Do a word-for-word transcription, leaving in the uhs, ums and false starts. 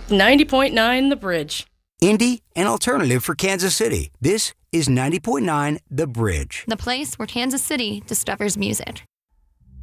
ninety point nine The Bridge. Indie and alternative for Kansas City. This is ninety point nine The Bridge. The place where Kansas City discovers music.